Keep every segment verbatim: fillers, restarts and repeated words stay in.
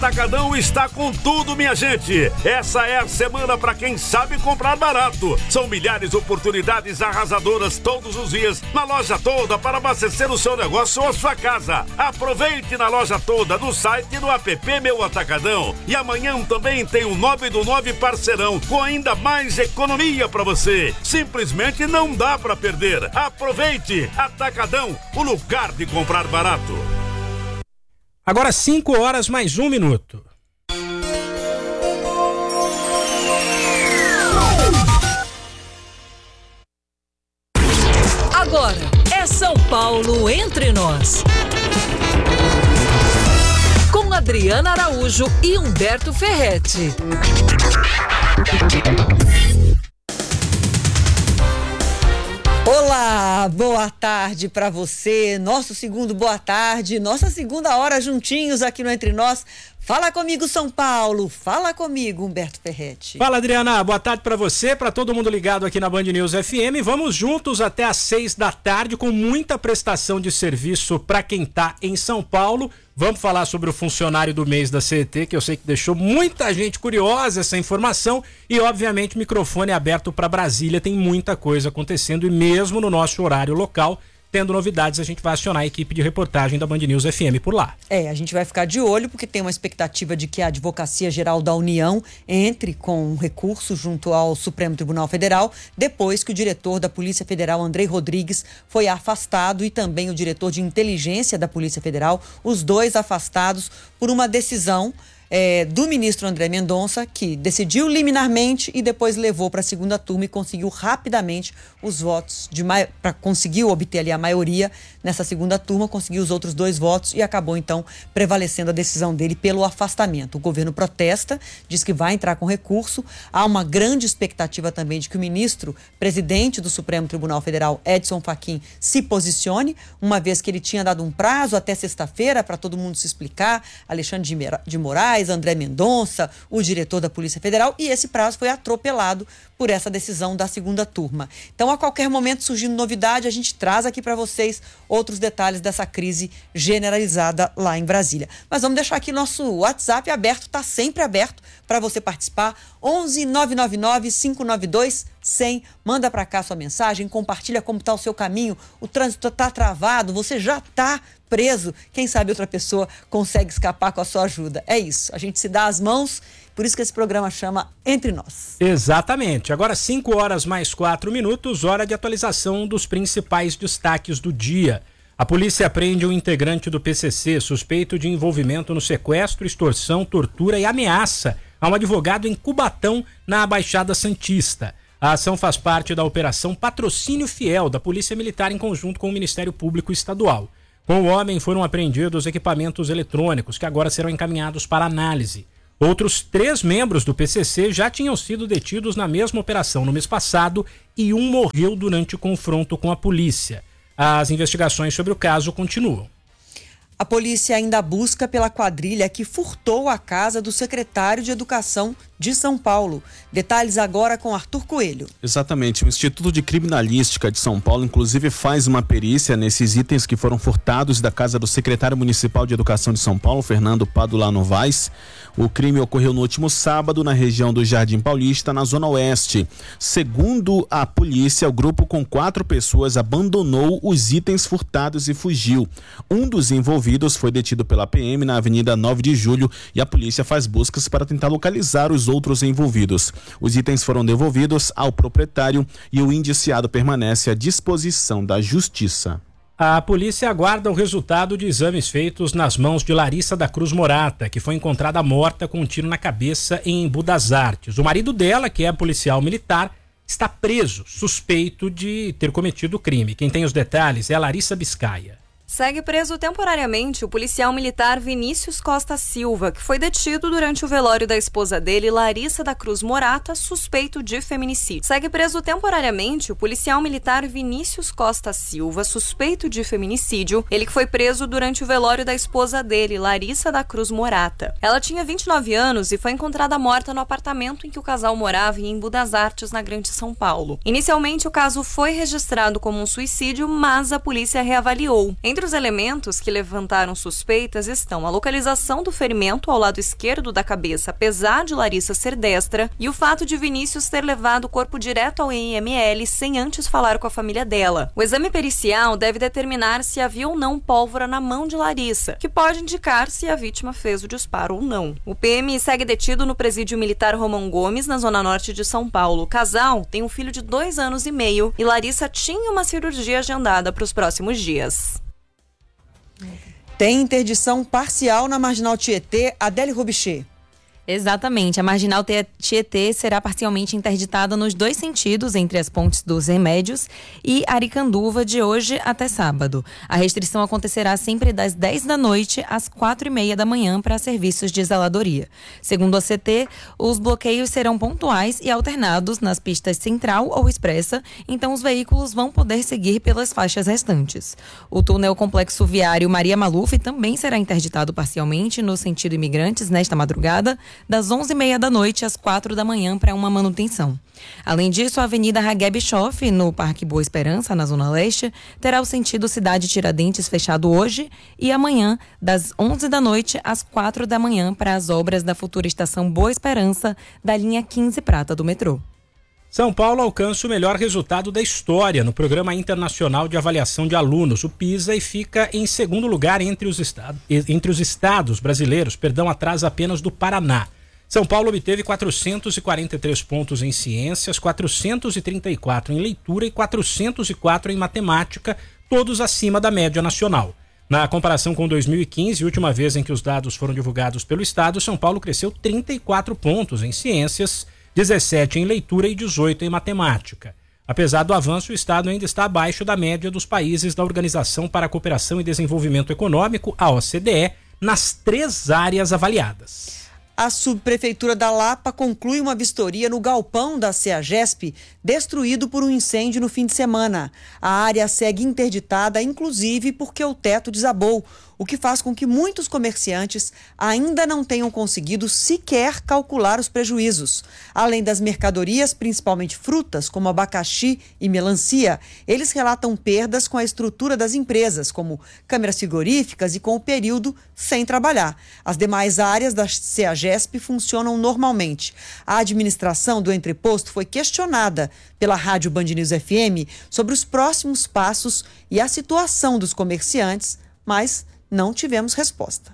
Atacadão está com tudo, minha gente. Essa é a semana para quem sabe comprar barato. São milhares de oportunidades arrasadoras todos os dias na loja toda para abastecer o seu negócio ou a sua casa. Aproveite na loja toda, no site e no app Meu Atacadão. E amanhã também tem o nove do nove parceirão com ainda mais economia para você. Simplesmente não dá para perder. Aproveite. Atacadão, o lugar de comprar barato. Agora cinco horas mais um minuto. Agora é São Paulo entre nós. Com Adriana Araújo e Humberto Ferretti. Olá, boa tarde para você, nosso segundo boa tarde, nossa segunda hora juntinhos aqui no Entre Nós. Fala comigo, São Paulo, fala comigo, Humberto Ferretti. Fala, Adriana, boa tarde para você, para todo mundo ligado aqui na Band News F M. Vamos juntos até às seis da tarde com muita prestação de serviço para quem tá em São Paulo. Vamos falar sobre o funcionário do mês da C E T, que eu sei que deixou muita gente curiosa essa informação. E, obviamente, microfone aberto para Brasília. Tem muita coisa acontecendo e mesmo no nosso horário local, tendo novidades, a gente vai acionar a equipe de reportagem da Band News F M por lá. É, a gente vai ficar de olho porque tem uma expectativa de que a Advocacia Geral da União entre com um recurso junto ao Supremo Tribunal Federal, depois que o diretor da Polícia Federal, Andrei Rodrigues, foi afastado, e também o diretor de inteligência da Polícia Federal, os dois afastados por uma decisão É, do ministro André Mendonça, que decidiu liminarmente e depois levou para a segunda turma e conseguiu rapidamente os votos, de ma... pra, conseguiu obter ali a maioria nessa segunda turma, conseguiu os outros dois votos e acabou então prevalecendo a decisão dele pelo afastamento. O governo protesta, diz que vai entrar com recurso. Há uma grande expectativa também de que o ministro presidente do Supremo Tribunal Federal, Edson Fachin, se posicione, uma vez que ele tinha dado um prazo até sexta-feira para todo mundo se explicar, Alexandre de Moraes, André Mendonça, o diretor da Polícia Federal, e esse prazo foi atropelado por essa decisão da segunda turma. Então, a qualquer momento, surgindo novidade, a gente traz aqui para vocês outros detalhes dessa crise generalizada lá em Brasília. Mas vamos deixar aqui nosso WhatsApp aberto, está sempre aberto para você participar. onze nove nove nove cinco nove dois cem. Manda para cá sua mensagem, compartilha como está o seu caminho. O trânsito está travado, você já está preso. Quem sabe outra pessoa consegue escapar com a sua ajuda. É isso, a gente se dá as mãos, por isso que esse programa chama Entre Nós. Exatamente. Agora cinco horas mais quatro minutos, hora de atualização dos principais destaques do dia. A polícia prende um integrante do P C C suspeito de envolvimento no sequestro, extorsão, tortura e ameaça a um advogado em Cubatão, na Baixada Santista. A ação faz parte da Operação Patrocínio Fiel da Polícia Militar em conjunto com o Ministério Público Estadual. Com o homem foram apreendidos equipamentos eletrônicos que agora serão encaminhados para análise. Outros três membros do P C C já tinham sido detidos na mesma operação no mês passado e um morreu durante o confronto com a polícia. As investigações sobre o caso continuam. A polícia ainda busca pela quadrilha que furtou a casa do secretário de Educação de São Paulo. Detalhes agora com Arthur Coelho. Exatamente. O Instituto de Criminalística de São Paulo, inclusive, faz uma perícia nesses itens que foram furtados da casa do secretário municipal de Educação de São Paulo, Fernando Padula Novaes. O crime ocorreu no último sábado na região do Jardim Paulista, na Zona Oeste. Segundo a polícia, o grupo com quatro pessoas abandonou os itens furtados e fugiu. Um dos envolvidos foi detido pela P M na Avenida nove de julho e a polícia faz buscas para tentar localizar os outros envolvidos. Os itens foram devolvidos ao proprietário e o indiciado permanece à disposição da Justiça. A polícia aguarda o resultado de exames feitos nas mãos de Larissa da Cruz Morata, que foi encontrada morta com um tiro na cabeça em Embu das Artes. O marido dela, que é policial militar, está preso, suspeito de ter cometido o crime. Quem tem os detalhes é a Larissa Biscaia. Segue preso temporariamente o policial militar Vinícius Costa Silva, que foi detido durante o velório da esposa dele, Larissa da Cruz Morata, suspeito de feminicídio. Segue preso temporariamente o policial militar Vinícius Costa Silva, suspeito de feminicídio, ele que foi preso durante o velório da esposa dele, Larissa da Cruz Morata. Ela tinha vinte e nove anos e foi encontrada morta no apartamento em que o casal morava em Embu das Artes, na Grande São Paulo. Inicialmente, o caso foi registrado como um suicídio, mas a polícia reavaliou. Entre Entre os elementos que levantaram suspeitas estão a localização do ferimento ao lado esquerdo da cabeça, apesar de Larissa ser destra, e o fato de Vinícius ter levado o corpo direto ao I M L sem antes falar com a família dela. O exame pericial deve determinar se havia ou não pólvora na mão de Larissa, que pode indicar se a vítima fez o disparo ou não. O P M segue detido no presídio militar Romão Gomes, na zona norte de São Paulo. O casal tem um filho de dois anos e meio e Larissa tinha uma cirurgia agendada para os próximos dias. Tem interdição parcial na Marginal Tietê. Adélie Robichê. Exatamente. A Marginal Tietê será parcialmente interditada nos dois sentidos, entre as pontes dos Remédios e Aricanduva, de hoje até sábado. A restrição acontecerá sempre das dez da noite às quatro e meia da manhã para serviços de zeladoria. Segundo a C T, os bloqueios serão pontuais e alternados nas pistas Central ou Expressa, então os veículos vão poder seguir pelas faixas restantes. O túnel complexo viário Maria Maluf também será interditado parcialmente no sentido Imigrantes nesta madrugada, das onze e meia da noite às quatro da manhã para uma manutenção. Além disso, a Avenida Ragué Bischoff, no Parque Boa Esperança, na Zona Leste, terá o sentido Cidade Tiradentes fechado hoje e amanhã, das onze da noite às quatro da manhã para as obras da futura estação Boa Esperança, da linha quinze Prata do metrô. São Paulo alcança o melhor resultado da história no Programa Internacional de Avaliação de Alunos, o PISA, e fica em segundo lugar entre os, estado, entre os estados brasileiros, perdão, atrás apenas do Paraná. São Paulo obteve quatrocentos e quarenta e três pontos em ciências, quatrocentos e trinta e quatro em leitura e quatrocentos e quatro em matemática, todos acima da média nacional. Na comparação com dois mil e quinze, última vez em que os dados foram divulgados pelo estado, São Paulo cresceu trinta e quatro pontos em ciências, dezessete em leitura e dezoito em matemática. Apesar do avanço, o estado ainda está abaixo da média dos países da Organização para a Cooperação e Desenvolvimento Econômico, a O C D E, nas três áreas avaliadas. A subprefeitura da Lapa conclui uma vistoria no galpão da CEAGESP, destruído por um incêndio no fim de semana. A área segue interditada, inclusive porque o teto desabou, o que faz com que muitos comerciantes ainda não tenham conseguido sequer calcular os prejuízos. Além das mercadorias, principalmente frutas, como abacaxi e melancia, eles relatam perdas com a estrutura das empresas, como câmeras frigoríficas e com o período sem trabalhar. As demais áreas da CEAGESP funcionam normalmente. A administração do entreposto foi questionada pela Rádio Band News F M sobre os próximos passos e a situação dos comerciantes, mas não tivemos resposta.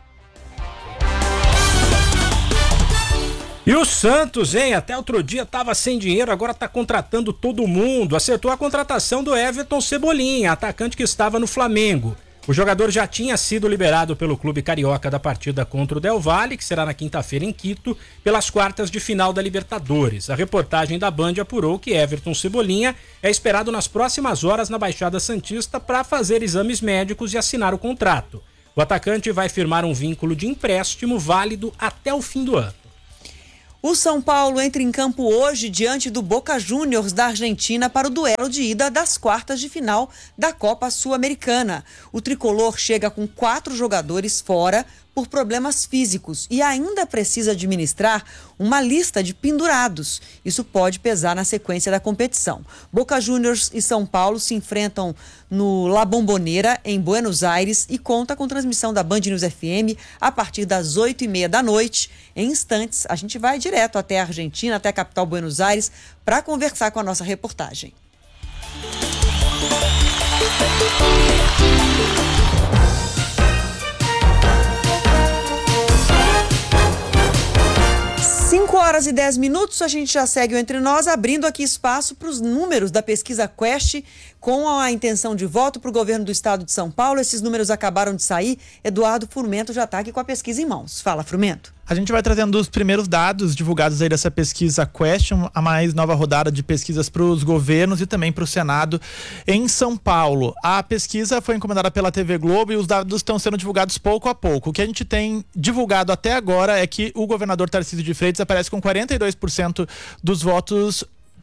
E o Santos, hein? Até outro dia estava sem dinheiro, agora está contratando todo mundo. Acertou a contratação do Everton Cebolinha, atacante que estava no Flamengo. O jogador já tinha sido liberado pelo clube carioca da partida contra o Del Valle, que será na quinta-feira em Quito, pelas quartas de final da Libertadores. A reportagem da Band apurou que Everton Cebolinha é esperado nas próximas horas na Baixada Santista para fazer exames médicos e assinar o contrato. O atacante vai firmar um vínculo de empréstimo válido até o fim do ano. O São Paulo entra em campo hoje diante do Boca Juniors da Argentina para o duelo de ida das quartas de final da Copa Sul-Americana. O tricolor chega com quatro jogadores fora por problemas físicos e ainda precisa administrar uma lista de pendurados. Isso pode pesar na sequência da competição. Boca Juniors e São Paulo se enfrentam no La Bombonera, em Buenos Aires, e conta com transmissão da Band News F M a partir das oito e meia da noite. Em instantes, a gente vai direto até a Argentina, até a capital Buenos Aires, para conversar com a nossa reportagem. cinco horas e dez minutos, a gente já segue o Entre Nós, abrindo aqui espaço para os números da pesquisa Quest, com a intenção de voto para o governo do estado de São Paulo. Esses números acabaram de sair. Eduardo Frumento já está aqui com a pesquisa em mãos. Fala, Frumento. A gente vai trazendo os primeiros dados divulgados aí dessa pesquisa Question, a mais nova rodada de pesquisas para os governos e também para o Senado em São Paulo. A pesquisa foi encomendada pela T V Globo e os dados estão sendo divulgados pouco a pouco. O que a gente tem divulgado até agora é que o governador Tarcísio de Freitas aparece com quarenta e dois por cento dos votos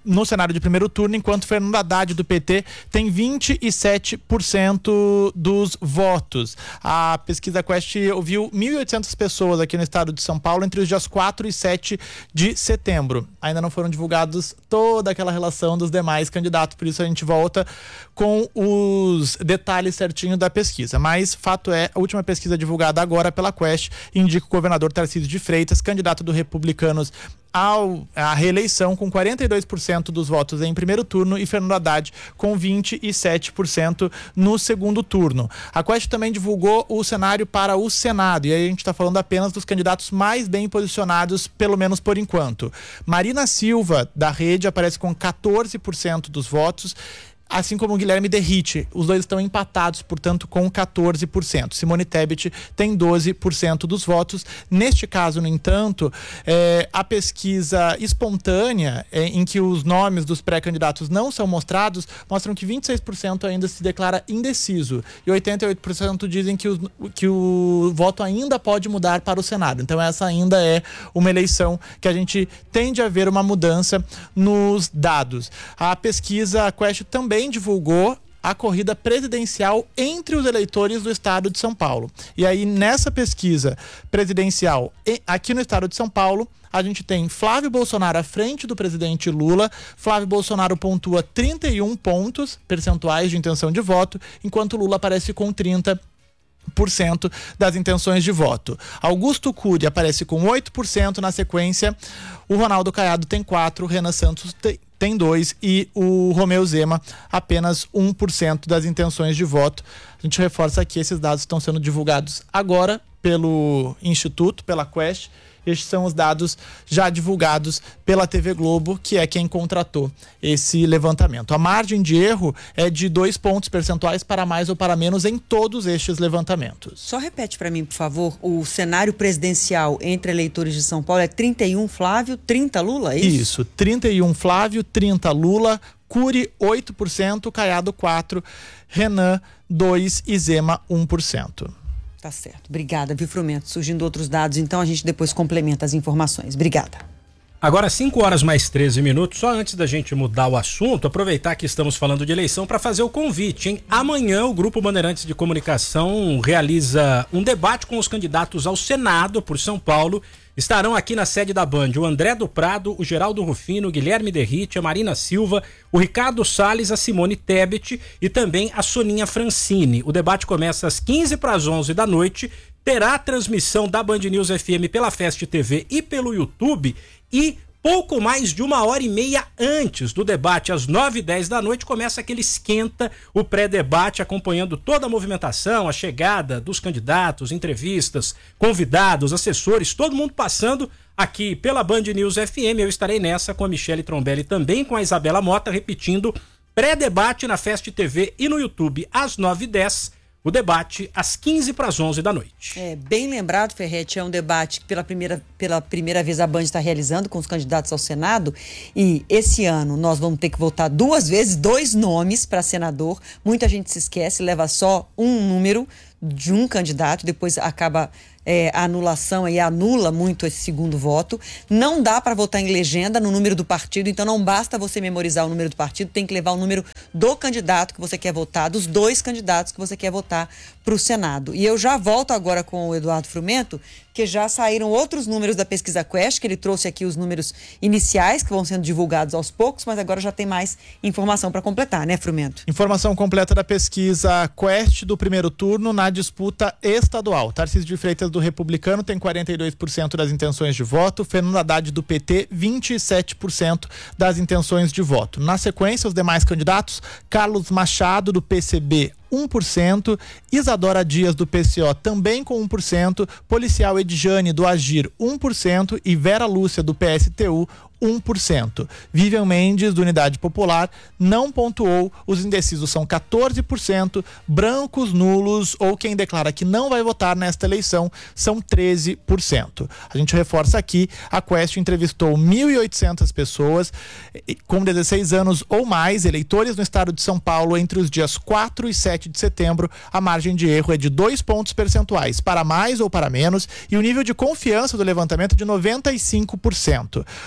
no cenário de primeiro turno, enquanto Fernando Haddad, do P T, tem vinte e sete por cento dos votos. A pesquisa Quest ouviu mil e oitocentas pessoas aqui no estado de São Paulo entre os dias quatro e sete de setembro. Ainda não foram divulgados toda aquela relação dos demais candidatos, por isso a gente volta com os detalhes certinhos da pesquisa. Mas fato é, a última pesquisa divulgada agora pela Quest indica o governador Tarcísio de Freitas, candidato do Republicanos Ao, à reeleição, com quarenta e dois por cento dos votos em primeiro turno, e Fernando Haddad com vinte e sete por cento no segundo turno. A Quest também divulgou o cenário para o Senado, e aí a gente está falando apenas dos candidatos mais bem posicionados, pelo menos por enquanto. Marina Silva, da Rede, aparece com quatorze por cento dos votos, assim como Guilherme Derrite. Os dois estão empatados, portanto, com quatorze por cento. Simone Tebet tem doze por cento dos votos. Neste caso, no entanto, é, a pesquisa espontânea, é, em que os nomes dos pré-candidatos não são mostrados, mostram que vinte e seis por cento ainda se declara indeciso e oitenta e oito por cento dizem que, os, que o voto ainda pode mudar para o Senado. Então, essa ainda é uma eleição que a gente tende a ver uma mudança nos dados. A pesquisa Quest também divulgou a corrida presidencial entre os eleitores do estado de São Paulo. E aí, nessa pesquisa presidencial aqui no estado de São Paulo, a gente tem Flávio Bolsonaro à frente do presidente Lula. Flávio Bolsonaro pontua trinta e um pontos percentuais de intenção de voto, enquanto Lula aparece com trinta por cento das intenções de voto. Augusto Cury aparece com oito por cento na sequência, o Ronaldo Caiado tem quatro por cento, o Renan Santos tem tem dois e o Romeu Zema apenas um por cento das intenções de voto. A gente reforça que esses dados estão sendo divulgados agora pelo Instituto, pela Quest. Estes são os dados já divulgados pela T V Globo, que é quem contratou esse levantamento. A margem de erro é de dois pontos percentuais para mais ou para menos em todos estes levantamentos. Só repete para mim, por favor, o cenário presidencial entre eleitores de São Paulo é trinta e um Flávio, trinta Lula, é isso? Isso, trinta e um Flávio, trinta Lula, Cury oito por cento, Caiado quatro por cento, Renan dois por cento e Zema um por cento. Tá certo. Obrigada, viu, Frumento? Surgindo outros dados, então a gente depois complementa as informações. Obrigada. Agora, cinco horas mais treze minutos. Só antes da gente mudar o assunto, aproveitar que estamos falando de eleição para fazer o convite, hein? Amanhã o Grupo Bandeirantes de Comunicação realiza um debate com os candidatos ao Senado por São Paulo. Estarão aqui na sede da Band o André do Prado, o Geraldo Rufino, o Guilherme Derrite, a Marina Silva, o Ricardo Salles, a Simone Tebet e também a Soninha Francini. O debate começa às quinze para as onze da noite, terá a transmissão da Band News F M pela Fest T V e pelo YouTube, e pouco mais de uma hora e meia antes do debate, às nove e dez da noite, começa aquele esquenta, o pré-debate, acompanhando toda a movimentação, a chegada dos candidatos, entrevistas, convidados, assessores, todo mundo passando aqui pela Band News F M. Eu estarei nessa com a Michele Trombelli, também com a Isabela Mota, repetindo, pré-debate na Fest T V e no YouTube às nove e dez. O debate às quinze para as onze da noite. É, bem lembrado, Ferretti, é um debate que pela primeira, pela primeira vez a Band está realizando com os candidatos ao Senado, e esse ano nós vamos ter que votar duas vezes, dois nomes para senador. Muita gente se esquece, leva só um número de um candidato, depois acaba é, a anulação e anula muito esse segundo voto. Não dá para votar em legenda no número do partido, então não basta você memorizar o número do partido, tem que levar o número do candidato que você quer votar, dos dois candidatos que você quer votar para o Senado. E eu já volto agora com o Eduardo Frumento, que já saíram outros números da pesquisa Quest, que ele trouxe aqui os números iniciais, que vão sendo divulgados aos poucos, mas agora já tem mais informação para completar, né, Frumento? Informação completa da pesquisa Quest do primeiro turno na disputa estadual. Tarcísio de Freitas, do Republicano, tem quarenta e dois por cento das intenções de voto, Fernando Haddad, do P T, vinte e sete por cento das intenções de voto. Na sequência, os demais candidatos, Carlos Machado, do P C B, um por cento, Isadora Dias, do P C O, também com um por cento, Policial Edjane, do Agir, um por cento e Vera Lúcia, do P S T U, um por cento. Vivian Mendes, do Unidade Popular, não pontuou. Os indecisos são quatorze por cento, brancos, nulos ou quem declara que não vai votar nesta eleição são treze por cento. A gente reforça aqui, a Quest entrevistou mil e oitocentas pessoas com dezesseis anos ou mais, eleitores no estado de São Paulo, entre os dias quatro e sete de setembro. A margem de erro é de dois pontos percentuais, para mais ou para menos, e o nível de confiança do levantamento é de noventa e cinco por cento. O levantamento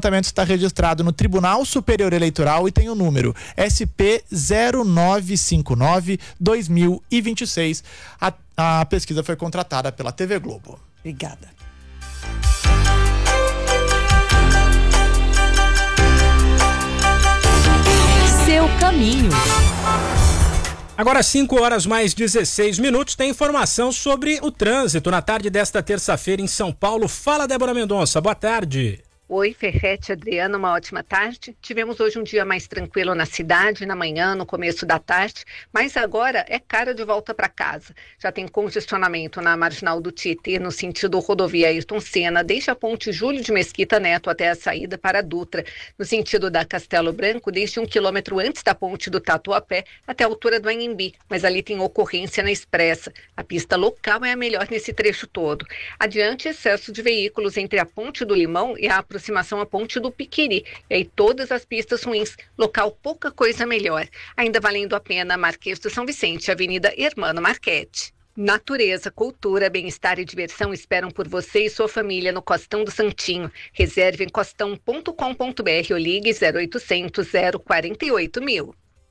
levantamento está registrado no Tribunal Superior Eleitoral e tem o número S P zero nove cinco nove barra dois mil e vinte e seis. A, a pesquisa foi contratada pela T V Globo. Obrigada. Seu caminho. Agora cinco horas mais dezesseis minutos, tem informação sobre o trânsito na tarde desta terça-feira em São Paulo. Fala, Débora Mendonça, boa tarde. Oi, Ferrete, Adriana, uma ótima tarde. Tivemos hoje um dia mais tranquilo na cidade, na manhã, no começo da tarde, mas agora é cara de volta para casa. Já tem congestionamento na Marginal do Tietê, no sentido rodovia Ayrton Senna, desde a ponte Júlio de Mesquita Neto até a saída para a Dutra. No sentido da Castelo Branco, desde um quilômetro antes da ponte do Tatuapé até a altura do Anhembi, mas ali tem ocorrência na Expressa. A pista local é a melhor nesse trecho todo. Adiante, excesso de veículos entre a ponte do Limão e a aproximação à ponte do Piquiri. E aí todas as pistas ruins, local pouca coisa melhor. Ainda valendo a pena Marquês do São Vicente, Avenida Hermano Marchetti. Natureza, cultura, bem-estar e diversão esperam por você e sua família no Costão do Santinho. Reserve em costão ponto com ponto b r ou ligue zero oitocentos, zero quarenta e oito mil.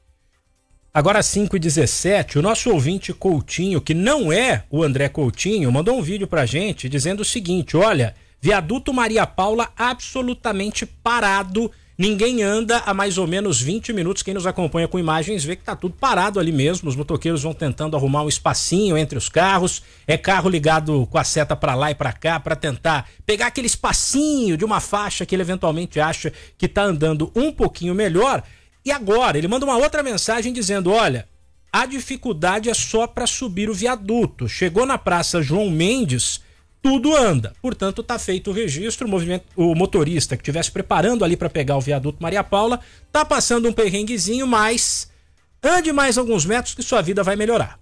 Agora cinco e dezessete, o nosso ouvinte Coutinho, que não é o André Coutinho, mandou um vídeo pra gente dizendo o seguinte: olha, viaduto Maria Paula absolutamente parado, ninguém anda há mais ou menos vinte minutos. Quem nos acompanha com imagens vê que tá tudo parado ali mesmo, os motoqueiros vão tentando arrumar um espacinho entre os carros, é carro ligado com a seta para lá e para cá para tentar pegar aquele espacinho de uma faixa que ele eventualmente acha que tá andando um pouquinho melhor. E agora ele manda uma outra mensagem dizendo: olha, a dificuldade é só para subir o viaduto, chegou na Praça João Mendes, tudo anda. Portanto, está feito o registro. O, movimento, o motorista que estivesse preparando ali para pegar o viaduto Maria Paula está passando um perrenguezinho, mas ande mais alguns metros que sua vida vai melhorar.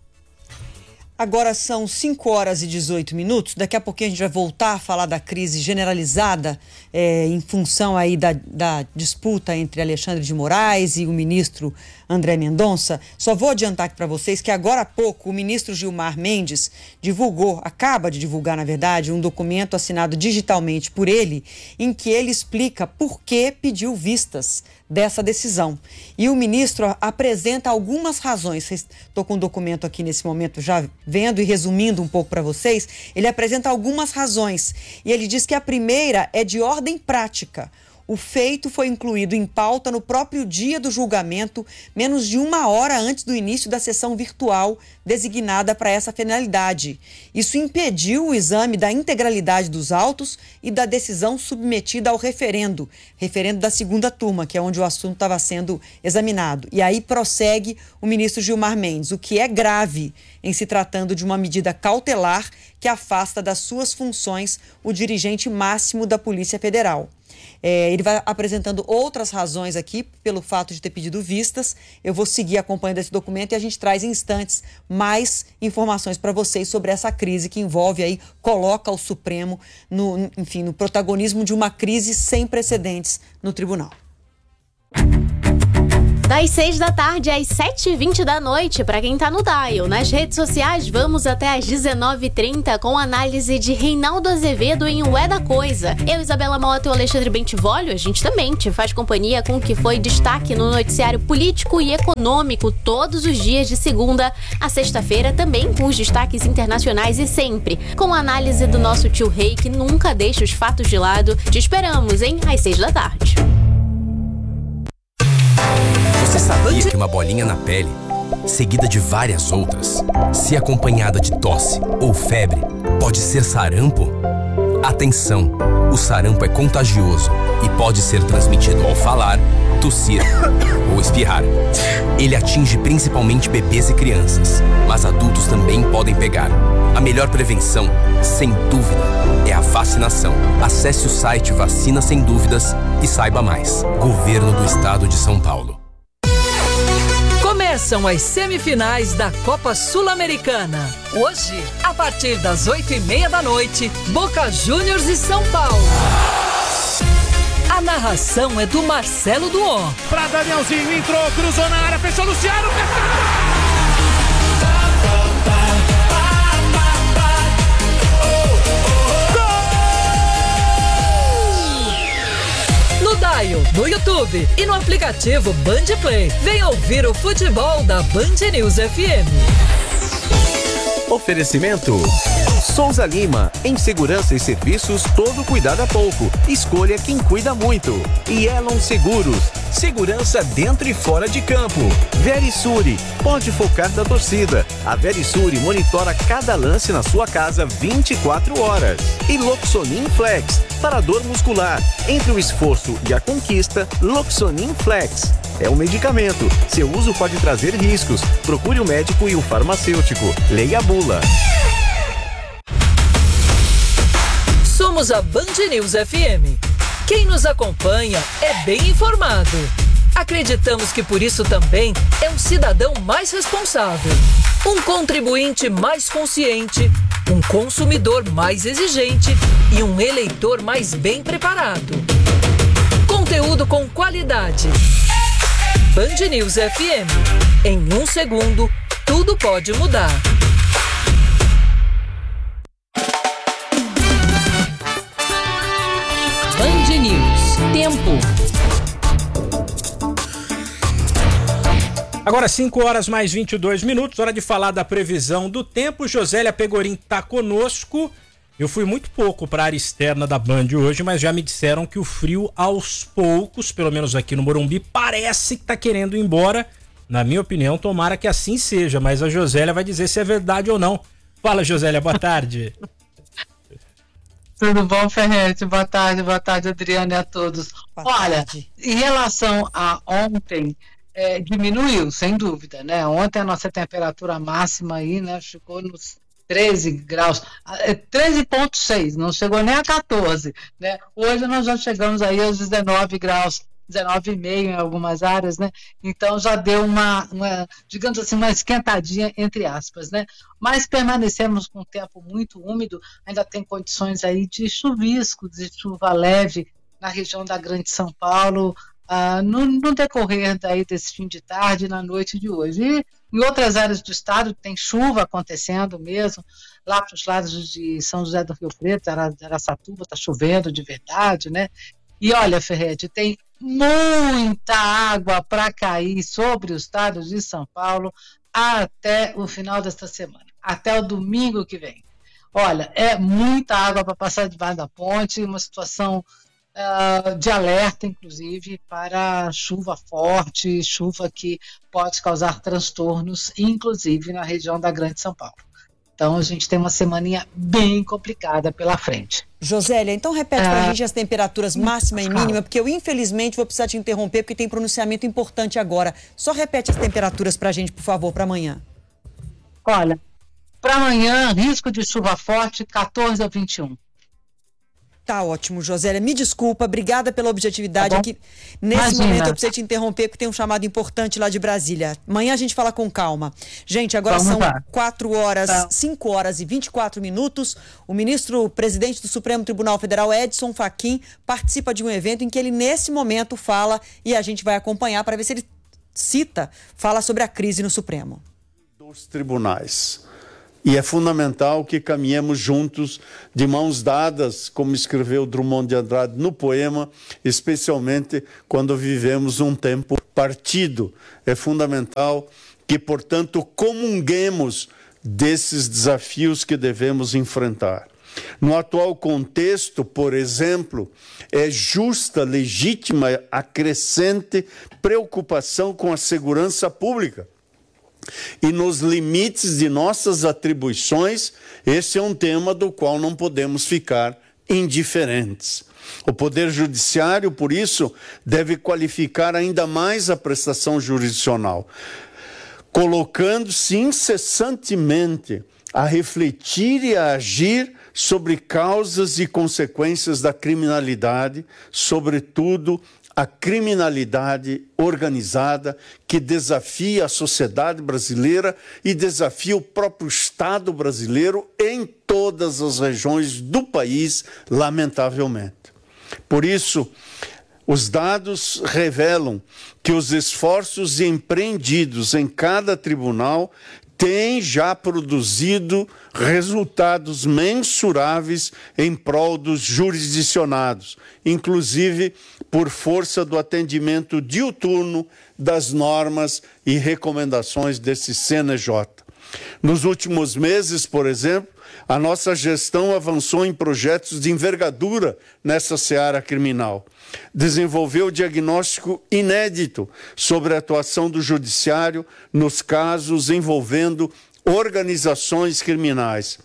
Agora são cinco horas e dezoito minutos. Daqui a pouquinho a gente vai voltar a falar da crise generalizada é, em função aí da, da disputa entre Alexandre de Moraes e o ministro André Mendonça. Só vou adiantar aqui para vocês que agora há pouco o ministro Gilmar Mendes divulgou, acaba de divulgar na verdade, um documento assinado digitalmente por ele, em que ele explica por que pediu vistas dessa decisão. E o ministro apresenta algumas razões. Estou com um documento aqui nesse momento já vendo e resumindo um pouco para vocês. Ele apresenta algumas razões e ele diz que a primeira é de ordem prática. O feito foi incluído em pauta no próprio dia do julgamento, menos de uma hora antes do início da sessão virtual designada para essa finalidade. Isso impediu o exame da integralidade dos autos e da decisão submetida ao referendo, referendo da segunda turma, que é onde o assunto estava sendo examinado. E aí prossegue o ministro Gilmar Mendes, o que é grave em se tratando de uma medida cautelar que afasta das suas funções o dirigente máximo da Polícia Federal. É, ele vai apresentando outras razões aqui pelo fato de ter pedido vistas. Eu vou seguir acompanhando esse documento e a gente traz em instantes mais informações para vocês sobre essa crise que envolve aí, coloca o Supremo no, enfim, no protagonismo de uma crise sem precedentes no tribunal. Das seis da tarde às sete e vinte da noite, para quem tá no dial. Nas redes sociais, vamos até às dezenove e trinta com análise de Reinaldo Azevedo em O É da Coisa. Eu, Isabela Mota e o Alexandre Bentivolio, a gente também te faz companhia com o que foi destaque no noticiário político e econômico todos os dias de segunda a sexta-feira, também com os destaques internacionais e sempre com a análise do nosso tio Rei, que nunca deixa os fatos de lado. Te esperamos, hein? Às seis da tarde. Você sabia que uma bolinha na pele, seguida de várias outras, se acompanhada de tosse ou febre, pode ser sarampo? Atenção! O sarampo é contagioso e pode ser transmitido ao falar, tossir ou espirrar. Ele atinge principalmente bebês e crianças, mas adultos também podem pegar. A melhor prevenção, sem dúvida, é a vacinação. Acesse o site Vacina Sem Dúvidas e saiba mais. Governo do Estado de São Paulo. Começam as semifinais da Copa Sul-Americana. Hoje, a partir das oito e meia da noite, Boca Juniors e São Paulo. A narração é do Marcelo Duó. Pra Danielzinho, entrou, cruzou na área, fechou Luciano. No YouTube e no aplicativo Band Play. Venha ouvir o futebol da Band News F M. Oferecimento Souza Lima, em segurança e serviços, todo cuidado é pouco. Escolha quem cuida muito. E Elon Seguros, segurança dentro e fora de campo. Verisure, pode focar da torcida. A Verisure monitora cada lance na sua casa vinte e quatro horas. E Loxonin Flex, para dor muscular. Entre o esforço e a conquista, Loxonin Flex. É um medicamento. Seu uso pode trazer riscos. Procure o médico e o farmacêutico. Leia a bula. Somos a Band News F M. Quem nos acompanha é bem informado. Acreditamos que por isso também é um cidadão mais responsável, um contribuinte mais consciente, um consumidor mais exigente e um eleitor mais bem preparado. Conteúdo com qualidade. Band News F M. Em um segundo, tudo pode mudar. Band News. Tempo. Agora cinco horas mais vinte e dois minutos, hora de falar da previsão do tempo. Josélia Pegorim está conosco. Eu fui muito pouco para a área externa da Band hoje, mas já me disseram que o frio aos poucos, pelo menos aqui no Morumbi, parece que está querendo ir embora. Na minha opinião, tomara que assim seja, mas a Josélia vai dizer se é verdade ou não. Fala, Josélia, boa tarde. Tudo bom, Ferretti? Boa tarde, boa tarde, Adriana, e a todos. Boa Olha, tarde. Em relação a ontem, é, diminuiu, sem dúvida, né? Ontem a nossa temperatura máxima aí, né, ficou nos treze graus, treze vírgula seis, não chegou nem a quatorze, né? Hoje nós já chegamos aí aos dezenove graus, dezenove vírgula cinco em algumas áreas, né? Então já deu uma, uma, digamos assim, uma esquentadinha, entre aspas, né? Mas permanecemos com um tempo muito úmido, ainda tem condições aí de chuvisco, de chuva leve na região da Grande São Paulo, ah, no, no decorrer daí desse fim de tarde e na noite de hoje. E em outras áreas do estado tem chuva acontecendo mesmo, lá para os lados de São José do Rio Preto, Araçatuba, está chovendo de verdade, né? E olha, Ferretti, tem muita água para cair sobre o estado de São Paulo até o final desta semana, até o domingo que vem. Olha, é muita água para passar debaixo da ponte, uma situação uh, de alerta, inclusive, para chuva forte, chuva que pode causar transtornos, inclusive na região da Grande São Paulo. Então, a gente tem uma semaninha bem complicada pela frente. Josélia, então repete ah, para a gente as temperaturas máxima e mínima, porque eu, infelizmente, vou precisar te interromper, porque tem pronunciamento importante agora. Só repete as temperaturas para a gente, por favor, para amanhã. Olha, para amanhã, risco de chuva forte, quatorze a vinte e um. Tá ótimo, Josélia. Me desculpa, obrigada pela objetividade tá aqui. Nesse Imagina. momento eu preciso te interromper porque tem um chamado importante lá de Brasília. Amanhã a gente fala com calma. Gente, agora Vamos são lá. quatro horas, tá. cinco horas e vinte e quatro minutos. O ministro presidente do Supremo Tribunal Federal, Edson Fachin, participa de um evento em que ele, nesse momento, fala e a gente vai acompanhar para ver se ele cita, fala sobre a crise no Supremo. Dos tribunais. E é fundamental que caminhemos juntos, de mãos dadas, como escreveu Drummond de Andrade no poema, especialmente quando vivemos um tempo partido. É fundamental que, portanto, comunguemos desses desafios que devemos enfrentar. No atual contexto, por exemplo, é justa, legítima a crescente preocupação com a segurança pública. E nos limites de nossas atribuições, esse é um tema do qual não podemos ficar indiferentes. O Poder Judiciário, por isso, deve qualificar ainda mais a prestação jurisdicional, colocando-se incessantemente a refletir e a agir sobre causas e consequências da criminalidade, sobretudo a criminalidade organizada que desafia a sociedade brasileira e desafia o próprio Estado brasileiro em todas as regiões do país, lamentavelmente. Por isso, os dados revelam que os esforços empreendidos em cada tribunal tem já produzido resultados mensuráveis em prol dos jurisdicionados, inclusive por força do atendimento diuturno das normas e recomendações desse C N J. Nos últimos meses, por exemplo, a nossa gestão avançou em projetos de envergadura nessa seara criminal. Desenvolveu diagnóstico inédito sobre a atuação do judiciário nos casos envolvendo organizações criminais.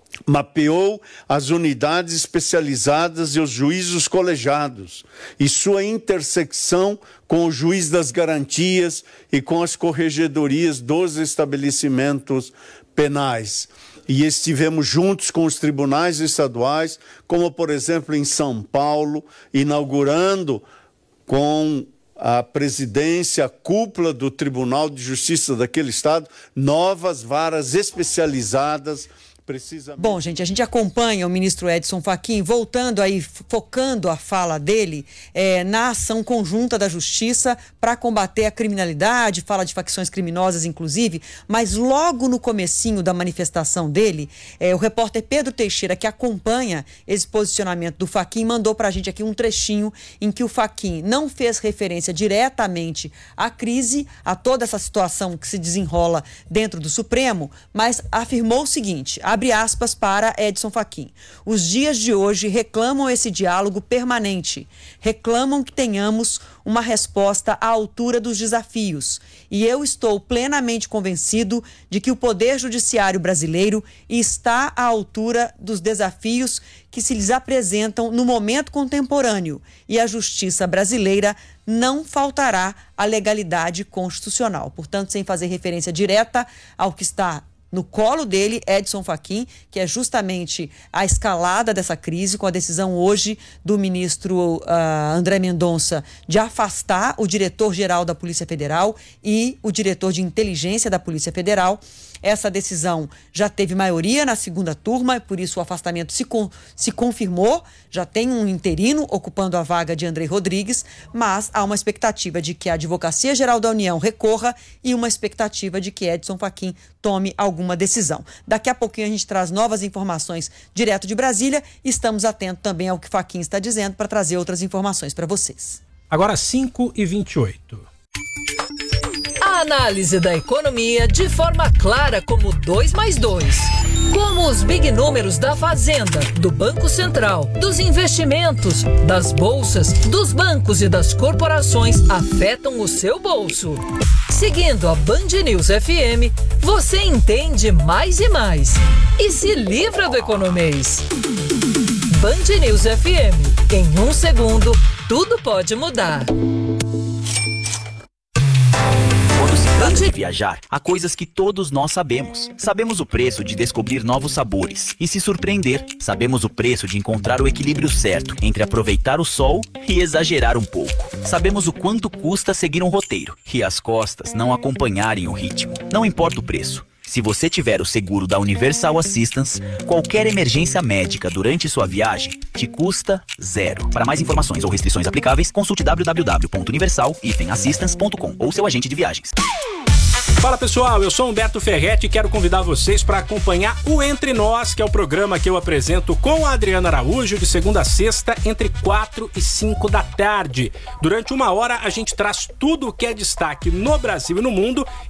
Mapeou as unidades especializadas e os juízos colegiados e sua intersecção com o juiz das garantias e com as corregedorias dos estabelecimentos penais. E estivemos juntos com os tribunais estaduais, como, por exemplo, em São Paulo, inaugurando com a presidência, a cúpula do Tribunal de Justiça daquele estado, novas varas especializadas. Bom, gente, a gente acompanha o ministro Edson Fachin, voltando aí, focando a fala dele é, na ação conjunta da Justiça para combater a criminalidade, fala de facções criminosas, inclusive, mas logo no comecinho da manifestação dele, é, o repórter Pedro Teixeira, que acompanha esse posicionamento do Fachin, mandou para a gente aqui um trechinho em que o Fachin não fez referência diretamente à crise, a toda essa situação que se desenrola dentro do Supremo, mas afirmou o seguinte, abre aspas para Edson Fachin. Os dias de hoje reclamam esse diálogo permanente, reclamam que tenhamos uma resposta à altura dos desafios. E eu estou plenamente convencido de que o Poder Judiciário brasileiro está à altura dos desafios que se lhes apresentam no momento contemporâneo e a justiça brasileira não faltará à legalidade constitucional. Portanto, sem fazer referência direta ao que está no colo dele, Edson Fachin, que é justamente a escalada dessa crise, com a decisão hoje do ministro uh, André Mendonça de afastar o diretor-geral da Polícia Federal e o diretor de inteligência da Polícia Federal. Essa decisão já teve maioria na segunda turma, e por isso o afastamento se, con- se confirmou, já tem um interino ocupando a vaga de André Rodrigues, mas há uma expectativa de que a Advocacia Geral da União recorra e uma expectativa de que Edson Fachin tome alguma decisão. Daqui a pouquinho a gente traz novas informações direto de Brasília e estamos atentos também ao que Fachin está dizendo para trazer outras informações para vocês. Agora cinco e vinte e oito. A análise da economia de forma clara como dois mais dois. Como os big números da Fazenda, do Banco Central, dos investimentos, das bolsas, dos bancos e das corporações afetam o seu bolso. Seguindo a Band News F M, você entende mais e mais. E se livra do economês. Band News F M. Em um segundo, tudo pode mudar. Antes de viajar, há coisas que todos nós sabemos. Sabemos o preço de descobrir novos sabores e se surpreender. Sabemos o preço de encontrar o equilíbrio certo entre aproveitar o sol e exagerar um pouco. Sabemos o quanto custa seguir um roteiro e as costas não acompanharem o ritmo. Não importa o preço. Se você tiver o seguro da Universal Assistance, qualquer emergência médica durante sua viagem te custa zero. Para mais informações ou restrições aplicáveis, consulte w w w ponto universal assistance ponto com ou seu agente de viagens. Fala pessoal, eu sou Humberto Ferretti e quero convidar vocês para acompanhar o Entre Nós, que é o programa que eu apresento com a Adriana Araújo de segunda a sexta, entre quatro e cinco da tarde. Durante uma hora a gente traz tudo o que é destaque no Brasil e no mundo